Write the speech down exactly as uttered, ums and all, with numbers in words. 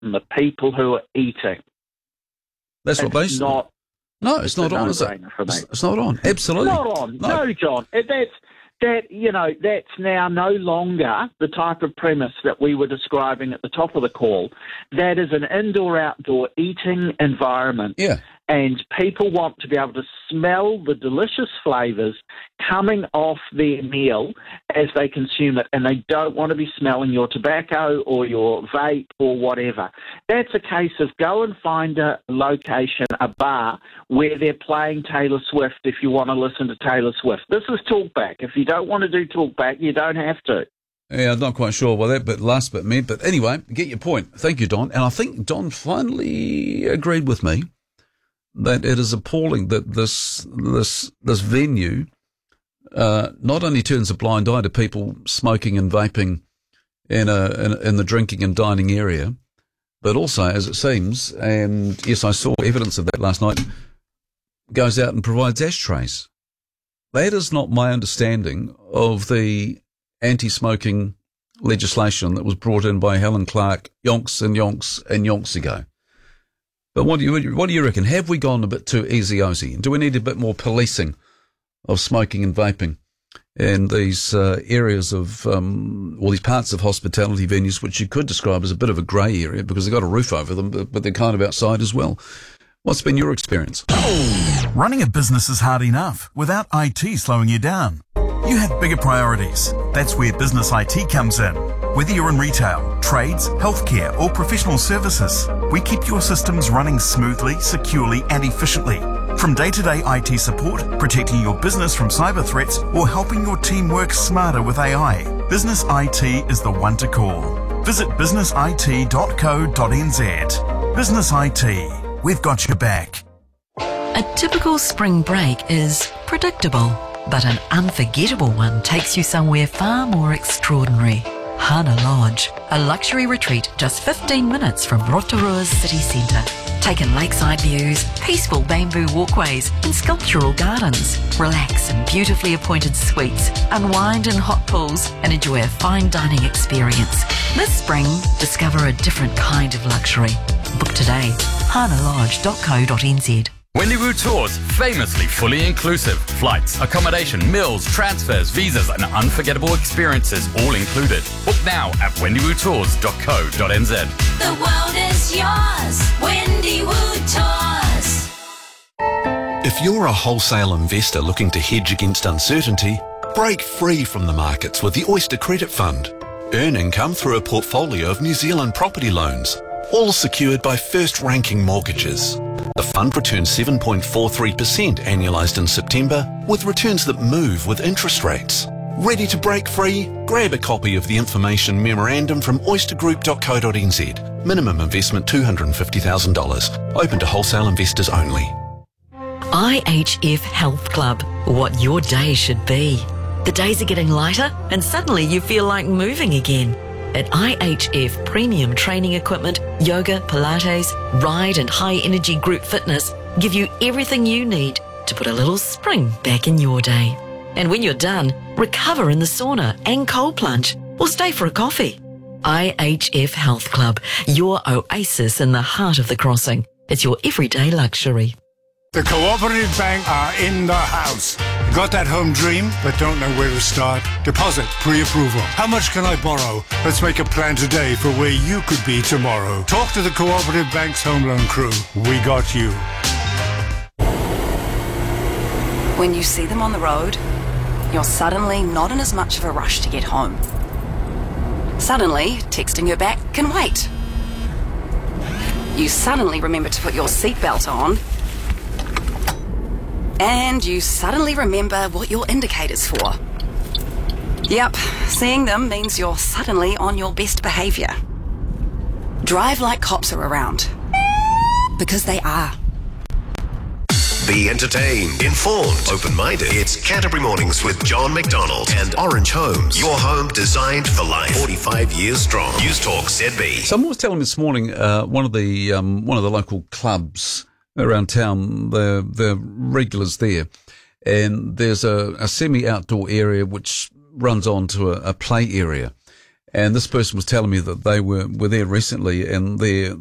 on the people who are eating. That's it's what they say. Not, no, it's not on, is it? It's, it's not on. Absolutely. It's not on. No, no John. It, that's, that, you know, that's now no longer the type of premise that we were describing at the top of the call. That is an indoor-outdoor eating environment. Yeah. And people want to be able to smell the delicious flavours coming off their meal as they consume it, and they don't want to be smelling your tobacco or your vape or whatever. That's a case of go and find a location, a bar, where they're playing Taylor Swift if you want to listen to Taylor Swift. This is Talkback. If you don't want to do Talkback, you don't have to. Yeah, I'm not quite sure what that bit, last bit meant, but anyway, get your point. Thank you, Don. And I think Don finally agreed with me that it is appalling that this this this venue uh, not only turns a blind eye to people smoking and vaping in a in, in the drinking and dining area, but also, as it seems, and yes, I saw evidence of that last night, goes out and provides ashtrays. That is not my understanding of the anti-smoking legislation that was brought in by Helen Clark yonks and yonks and yonks ago. But what do you what do you reckon? Have we gone a bit too easy-osy? Do we need a bit more policing of smoking and vaping in these uh, areas of, um, or these parts of hospitality venues, which you could describe as a bit of a grey area because they've got a roof over them, but, but they're kind of outside as well. What's been your experience? Running a business is hard enough without I T slowing you down. You have bigger priorities. That's where Business I T comes in. Whether you're in retail, trades, healthcare, or professional services, we keep your systems running smoothly, securely, and efficiently. From day-to-day I T support, protecting your business from cyber threats, or helping your team work smarter with A I, Business I T is the one to call. Visit business I T dot co dot n z. Business I T, we've got your back. A typical spring break is predictable, but an unforgettable one takes you somewhere far more extraordinary. Hana Lodge, a luxury retreat just fifteen minutes from Rotorua's city centre. Take in lakeside views, peaceful bamboo walkways and sculptural gardens. Relax in beautifully appointed suites, unwind in hot pools and enjoy a fine dining experience. This spring, discover a different kind of luxury. Book today, hana lodge dot co dot n z. Wendywoo Tours, famously fully inclusive. Flights, accommodation, meals, transfers, visas and unforgettable experiences all included. Book now at wendywoo tours dot co dot n z. The world is yours, Wendywoo Tours. If you're a wholesale investor looking to hedge against uncertainty, break free from the markets with the Oyster Credit Fund. Earn income through a portfolio of New Zealand property loans, all secured by first-ranking mortgages. The fund returns seven point four three percent annualised in September, with returns that move with interest rates. Ready to break free? Grab a copy of the information memorandum from oyster group dot co dot n z. Minimum investment two hundred fifty thousand dollars. Open to wholesale investors only. I H F Health Club, what your day should be. The days are getting lighter and suddenly you feel like moving again. At I H F Premium Training Equipment, yoga, Pilates, ride and high-energy group fitness give you everything you need to put a little spring back in your day. And when you're done, recover in the sauna and cold plunge or stay for a coffee. I H F Health Club, your oasis in the heart of the crossing. It's your everyday luxury. The Cooperative Bank are in the house. Got that home dream, but don't know where to start? Deposit pre-approval. How much can I borrow? Let's make a plan today for where you could be tomorrow. Talk to the Cooperative Bank's home loan crew. We got you. When you see them on the road, you're suddenly not in as much of a rush to get home. Suddenly, texting her back can wait. You suddenly remember to put your seatbelt on, and you suddenly remember what your indicator's for. Yep, seeing them means you're suddenly on your best behaviour. Drive like cops are around. Because they are. Be entertained, informed, open-minded. It's Canterbury Mornings with John McDonald and Orange Homes. Your home designed for life. forty-five years strong. News Talk Z B. Someone was telling me this morning, uh, one of the um, one of the local clubs around town, the the regulars there, and there's a, a semi-outdoor area which runs on to a, a play area, And this person was telling me that they were, were there recently, and their